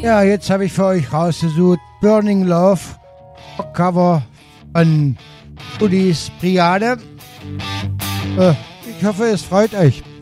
Ja, jetzt habe ich für euch rausgesucht Burning Love, Cover von Udis Brigade. Ich hoffe, es freut euch.